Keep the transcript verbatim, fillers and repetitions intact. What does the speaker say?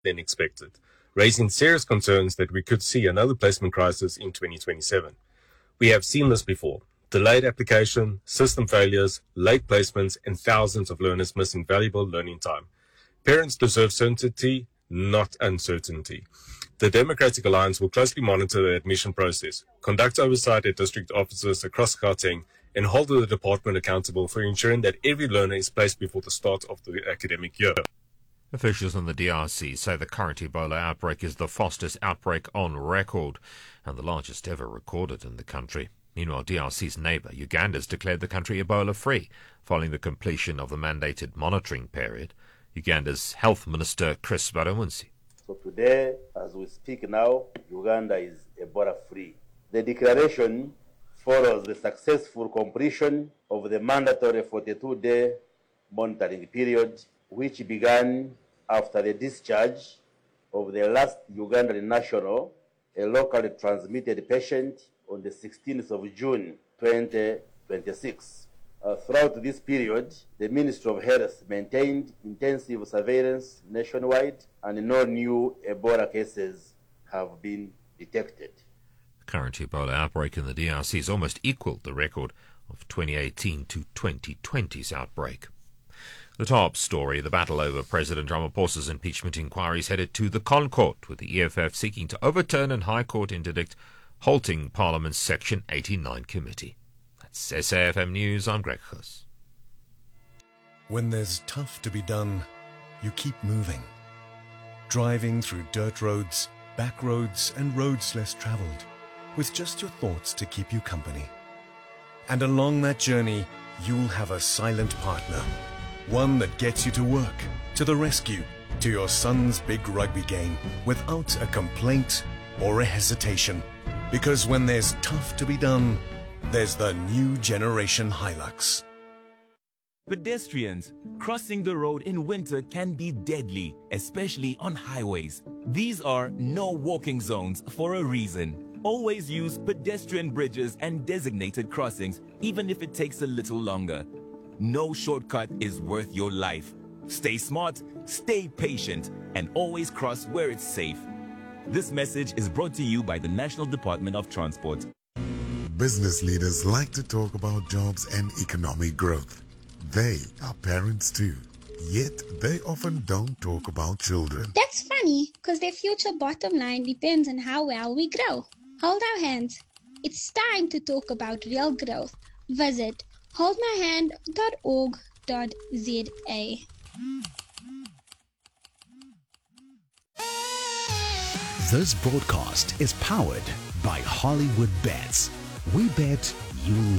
than expected, raising serious concerns that we could see another placement crisis in twenty twenty-seven. We have seen this before. Delayed application, system failures, late placements, and thousands of learners missing valuable learning time. Parents deserve certainty, not uncertainty. The Democratic Alliance will closely monitor the admission process, conduct oversight at district offices across Gauteng, and hold the department accountable for ensuring that every learner is placed before the start of the academic year. Officials in the D R C say the current Ebola outbreak is the fastest outbreak on record and the largest ever recorded in the country. Meanwhile, D R C's neighbour, Uganda, has declared the country Ebola-free following the completion of the mandated monitoring period. Uganda's Health Minister Chris Barewunsi. So today, as we speak now, Uganda is Ebola-free. The declaration follows the successful completion of the mandatory forty-two day monitoring period, which began after the discharge of the last Ugandan national, a locally transmitted patient, on the sixteenth of June twenty twenty-six. Uh, throughout this period, the Ministry of Health maintained intensive surveillance nationwide and no new Ebola cases have been detected. The current Ebola outbreak in the D R C has almost equalled the record of twenty eighteen to twenty twenty's outbreak. The top story, the battle over President Ramaphosa's impeachment inquiry is headed to the Concourt, with the E F F seeking to overturn an High Court interdict halting Parliament's Section eighty-nine committee. That's S A F M News, I'm Greg Huss. When there's tough to be done, you keep moving. Driving through dirt roads, back roads and roads less travelled, with just your thoughts to keep you company. And along that journey, you'll have a silent partner. One that gets you to work, to the rescue, to your son's big rugby game, without a complaint or a hesitation. Because when there's tough to be done, there's the new generation Hilux. Pedestrians, crossing the road in winter can be deadly, especially on highways. These are no walking zones for a reason. Always use pedestrian bridges and designated crossings, even if it takes a little longer. No shortcut is worth your life. Stay smart, stay patient, and always cross where it's safe. This message is brought to you by the National Department of Transport. Business leaders like to talk about jobs and economic growth. They are parents too, yet they often don't talk about children. That's funny, because their future bottom line depends on how well we grow. Hold our hands. It's time to talk about real growth. Visit hold my hand dot org dot za. This broadcast is powered by Hollywood Bets. We bet you